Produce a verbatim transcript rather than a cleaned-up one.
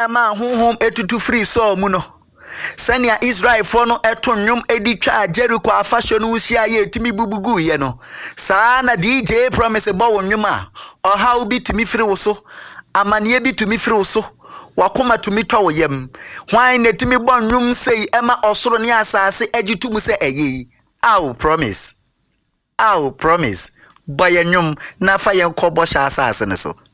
ema honhom etutu free so mu no sania Israel for no eto nwom edi twa Jericho afahye no usia ye timi bubugu ye no saa na D J Promise bo nwom a oha bi timi free wo so amane bi timi free wo so wakoma tumi twa wo yam hwan na timi bo nwom sei ema osoro ne asase agitum se eye aw Promise aw Promise boy nwom na fa yen kobo sha asase ne so